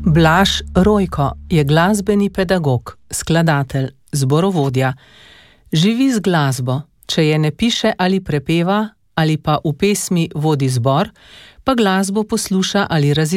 Blaž Rojko je glasbeni pedagog, skladatelj, zborovodja. Živi z glasbo, če je ne piše ali prepeva, ali pa v pesmi vodi zbor, pa glasbo posluša ali raziskuje.